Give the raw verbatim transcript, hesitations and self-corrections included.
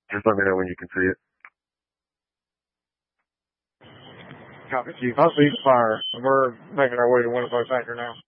Just let me know when you can see it. Copy, Chief. I'll cease fire. We're making our way to Winslow Factor now.